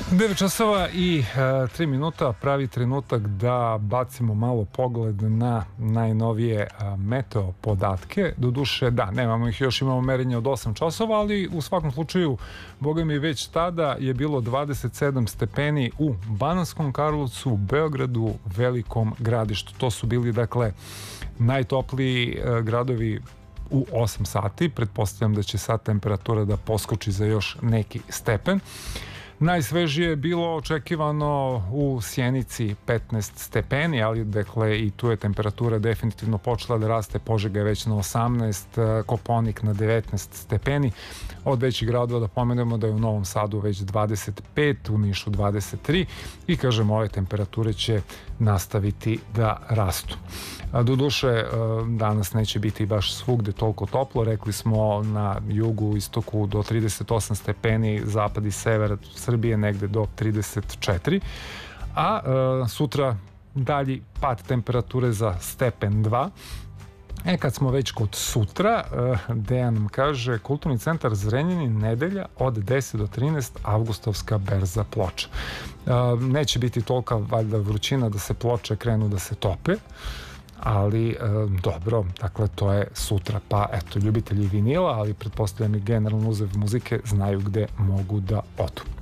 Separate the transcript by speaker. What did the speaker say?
Speaker 1: 9 časova i 3 minuta, pravi trenutak da bacimo malo pogled na najnovije meteo podatke. Doduše, da, nemamo ih još, imamo merenje od 8 časova, ali u svakom slučaju, boga mi, već tada je bilo 27 stepeni u Bananskom Karlovcu, Beogradu, Velikom Gradištu. To su bili, dakle, najtopliji gradovi u 8 sati. Pretpostavljam da će sad temperatura da poskoči za još neki stepen. Najsvežije je bilo očekivano u Sjenici 15 stepeni, ali dakle i tu je temperatura definitivno počela da raste. Požega je već na 18, Kopaonik na 19 stepeni. Od većih gradova da pomenemo da je u Novom Sadu već 25, u Nišu 23 i kažem ove temperature će nastaviti da rastu. Doduše, danas neće biti baš svugde toliko toplo, rekli smo na jugu, istoku do 38 stepeni, zapad i sever Srbije negde do 34, a sutra dalji pad temperature za stepen 2. Kad smo već kod sutra, Dejan nam kaže, Kulturni centar Zrenjanin, nedelja od 10 do 13, avgustovska berza ploča. Neće biti tolika valjda vrućina da se ploče krenu da se tope, ali dobro, dakle to je sutra, pa eto, ljubitelji vinila, ali pretpostavljam i generalno uzev muzike znaju gde mogu da odu.